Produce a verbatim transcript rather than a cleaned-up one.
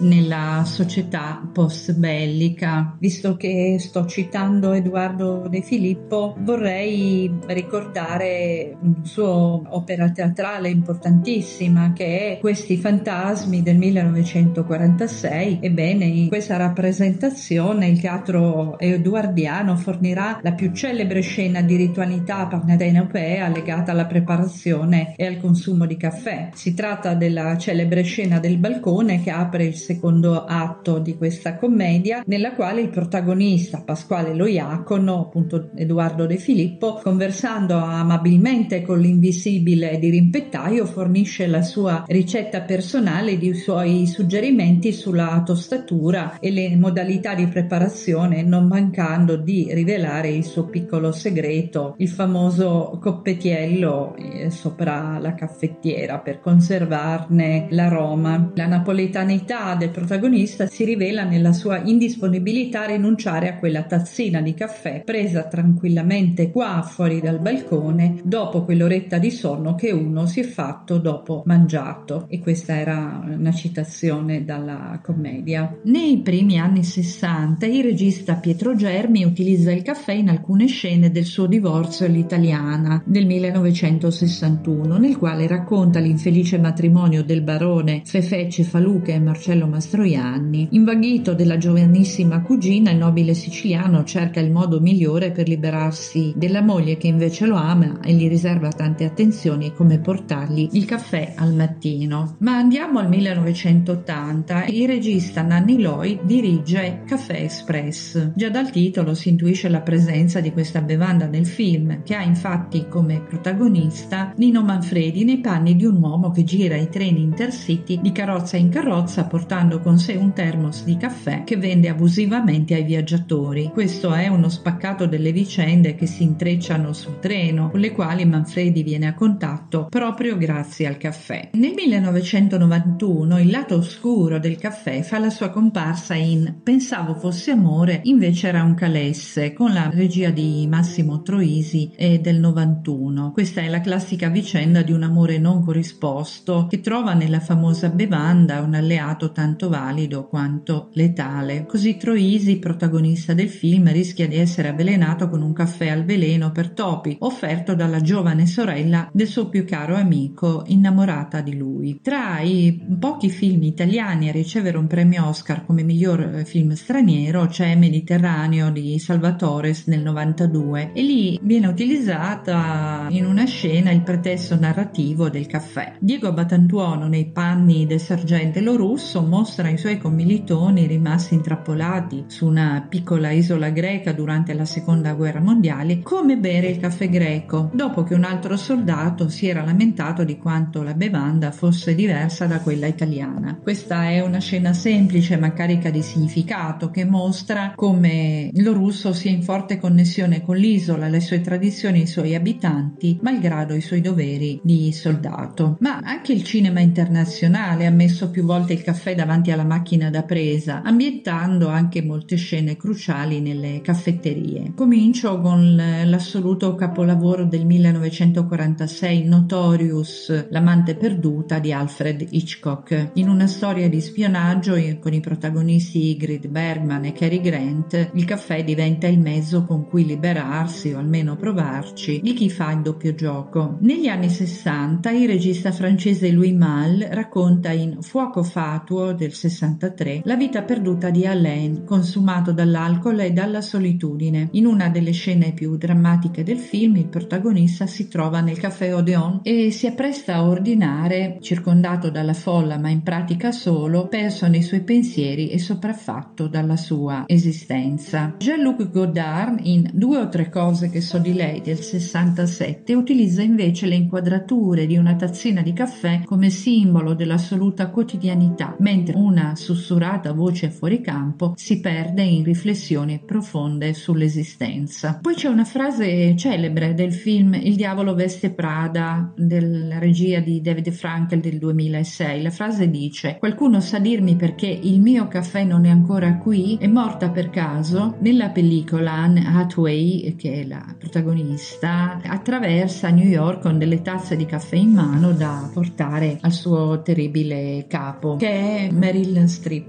nella società post-bellica. Visto che sto citando Edoardo De Filippo, vorrei ricordare una sua opera teatrale importantissima, che è Questi fantasmi del millenovecentoquarantasei. Ebbene, in questa rappresentazione il teatro edoardiano fornirà la più celebre scena di ritualità partenopea legata alla preparazione e al consumo di caffè. Si tratta della celebre scena del balcone che apre il secondo atto di questa commedia, nella quale il protagonista Pasquale lo Iacono, appunto Edoardo De Filippo, conversando amabilmente con l'invisibile dirimpettaio, fornisce la sua ricetta personale di suoi suggerimenti sulla tostatura e le modalità di preparazione, non mancando di rivelare il suo piccolo segreto, il famoso coppetiello eh, sopra la caffettiera per conservarne l'aroma. La napoletanità del protagonista si rivela nella sua indisponibilità a rinunciare a quella tazzina di caffè presa tranquillamente qua fuori dal balcone dopo quell'oretta di sonno che uno si è fatto dopo mangiato. E questa era una citazione dalla commedia. Nei primi anni sessanta il regista Pietro Germi utilizza il caffè in alcune scene del suo Divorzio all'italiana del millenovecentosessantuno, nel quale racconta l'infelice matrimonio del barone Fefè Cefaluca e Marcello Mastroianni. Invaghito della giovanissima cugina, il nobile siciliano cerca il modo migliore per liberarsi della moglie che invece lo ama e gli riserva tante attenzioni, come portargli il caffè al mattino. Ma andiamo al millenovecentottanta. Il regista Nanni Lloyd dirige Caffè Express. Già dal titolo si intuisce la presenza di questa bevanda nel film, che ha infatti come protagonista Nino Manfredi nei panni di un uomo che gira i treni Intercity di carrozza in carrozza portando con sé un termos di caffè che vende abusivamente ai viaggiatori. Questo è uno spaccato delle vicende che si intrecciano sul treno, con le quali Manfredi viene a contatto proprio grazie al caffè. Nel millenovecentonovantuno il lato oscuro del caffè fa la sua comparsa in Pensavo fosse amore, invece era un calesse, con la regia di Massimo Troisi e del novantuno. Questa è la classica vicenda di un amore non corrisposto che trova nella famosa bevanda un alleato tanto valido quanto letale. Così Troisi, protagonista del film, rischia di essere avvelenato con un caffè al veleno per topi offerto dalla giovane sorella del suo più caro amico, innamorata di lui. Tra i pochi film italiani a ricevere un premio Oscar come miglior film straniero c'è Mediterraneo di Salvatores nel novantadue, e lì viene utilizzata in una scena il pretesto narrativo del caffè. Diego Abbatantuono, nei panni del sergente Lo Russo, mostra ai suoi commilitoni rimasti intrappolati su una piccola isola greca durante la seconda guerra mondiale come bere il caffè greco, dopo che un altro soldato si era lamentato di quanto la bevanda fosse diversa da quella italiana. Questa è una scena semplice ma carica di significato, che mostra come Lo Russo sia in forte connessione con l'isola, le sue tradizioni e i suoi abitanti, malgrado i suoi doveri di soldato. Ma anche il cinema internazionale ha messo più volte il caffè davanti alla macchina da presa, ambientando anche molte scene cruciali nelle caffetterie. Comincio con l'assoluto capolavoro del millenovecentoquarantasei, Notorious, l'amante perduta di Alfred Hitchcock. In una storia di spionaggio con i protagonisti Ingrid Bergman e Cary Grant, il caffè diventa il mezzo con cui liberarsi, o almeno provarci, di chi fa il doppio gioco. Negli anni sessanta il regista francese Louis Malle racconta in Fuoco fatuo del sessantatré la vita perduta di Alain, consumato dall'alcol e dalla solitudine. In una delle scene più drammatiche del film il protagonista si trova nel caffè Odeon e si appresta a ordinare, circondato dalla folla ma in pratica solo, perso nei suoi pensieri e sopraffatto dalla sua esistenza. Jean-Luc Godard, in Due o tre cose che so di lei del sessantasette, utilizza invece le inquadrature di una tazzina di caffè come simbolo dell'assoluta quotidianità, mentre una sussurrata voce fuori campo si perde in riflessioni profonde sull'esistenza. Poi c'è una frase celebre del film Il diavolo veste Prada, della regia di David Frankel del duemilasei. La frase dice: qualcuno sa dirmi perché il mio caffè non è ancora qui? È morta per caso? Nella pellicola Anne Hathaway, che è la protagonista, attraversa New York con delle tazze di caffè in mano da portare al suo terribile capo, che è Meryl Streep.